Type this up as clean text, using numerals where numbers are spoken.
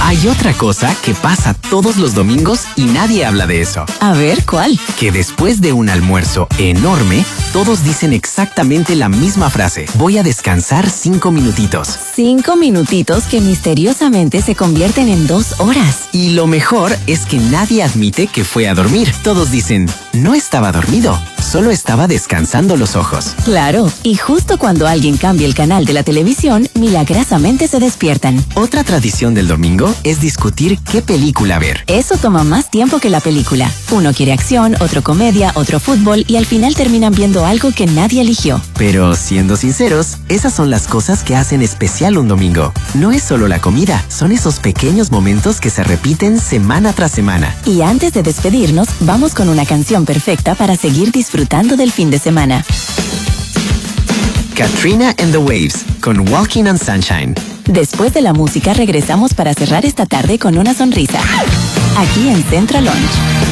Hay otra cosa que pasa todos los domingos y nadie habla de eso. A ver, ¿cuál? Que después de un almuerzo enorme, todos dicen exactamente la misma frase. Voy a descansar 5 minutitos. 5 minutitos que misteriosamente se convierten en 2 horas. Y lo mejor es que nadie admite que fue a dormir. Todos dicen, no estaba dormido, solo estaba descansando los ojos. Claro, y justo cuando alguien cambia el canal de la televisión, milagrosamente se despiertan. Otra tradición del domingo es discutir qué película ver. Eso toma más tiempo que la película. Uno quiere acción, otro comedia, otro fútbol y al final terminan viendo algo que nadie eligió. Pero siendo sinceros, esas son las cosas que hacen especial un domingo. No es solo la comida, son esos pequeños momentos que se repiten semana tras semana. Y antes de despedirnos, vamos con una canción perfecta para seguir disfrutando del fin de semana. Katrina and the Waves, con Walking on Sunshine. Después de la música regresamos para cerrar esta tarde con una sonrisa. Aquí en Central Lounge.